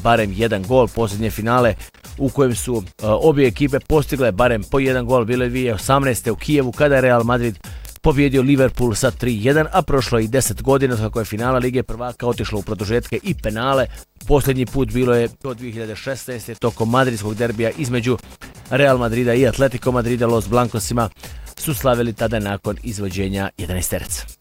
barem jedan gol. Posljednje finale u kojem su obje ekipe postigle barem po jedan gol bilo je 2018. u Kijevu kada je Real Madrid pobjedio Liverpool sa 3-1, a prošlo je i 10 godina kako je finala Lige prvaka otišla u produžetke i penale. Posljednji put bilo je do 2016. tokom madridskog derbija između Real Madrida i Atletico Madrida. Los Blancosima su slavili tada nakon izvođenja 11 terca.